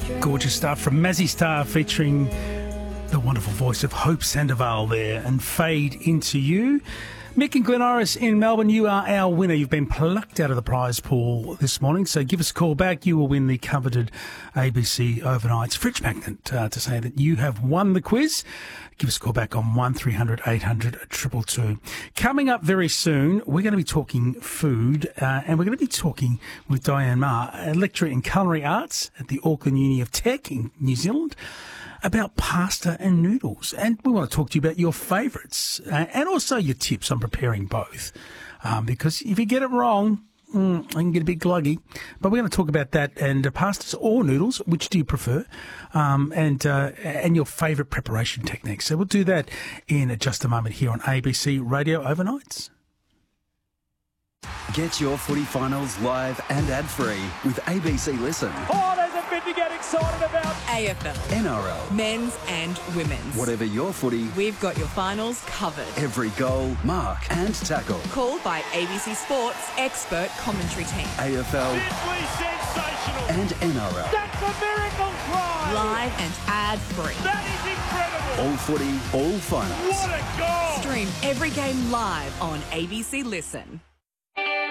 Gorgeous stuff from Mazzy Star featuring the wonderful voice of Hope Sandoval there, and Fade Into You. Mick and Glen Iris in Melbourne, you are our winner. You've been plucked out of the prize pool this morning, so give us a call back. You will win the coveted ABC Overnights fridge magnet to say that you have won the quiz. Give us a call back on 1300 800 222. Coming up very soon, we're going to be talking food, and we're going to be talking with Diane Ma, a lecturer in culinary arts at the Auckland Uni of Tech in New Zealand, about pasta and noodles. And we want to talk to you about your favourites and also your tips on preparing both. Because if you get it wrong, I can get a bit gluggy. But we're going to talk about that and pastas or noodles. Which do you prefer? And your favourite preparation techniques. So we'll do that in just a moment here on ABC Radio Overnights. Get your footy finals live and ad-free with ABC Listen. Oh, there's a bit to get excited about. AFL, NRL, men's and women's. whatever your footy, We've got your finals covered. every goal, mark and tackle. Called by ABC Sports expert commentary team. AFL Simply sensational. and NRL. That's a miracle try. Live and ad-free. That is incredible. All footy, all finals. What a goal. Stream every game live on ABC Listen.